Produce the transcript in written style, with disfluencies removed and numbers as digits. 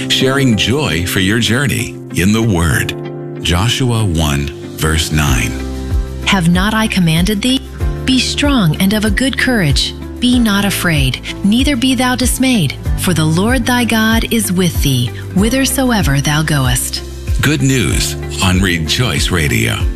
sharing joy for your journey in the Word. Joshua 1, verse 9. Have not I commanded thee? Be strong and of a good courage. Be not afraid, neither be thou dismayed, for the Lord thy God is with thee, whithersoever thou goest. Good news on Rejoice Radio.